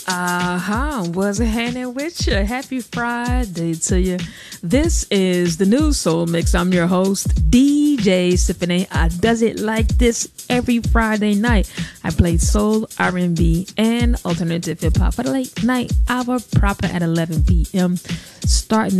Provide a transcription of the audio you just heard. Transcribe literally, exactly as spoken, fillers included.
Uh-huh. Was it hanging with you? Happy Friday to you. This is the new Soul Mix. I'm your host, D J Sippin'. I does it like this every Friday night. I play soul, R and B, and alternative hip hop for the late night hour proper at eleven p.m. Starting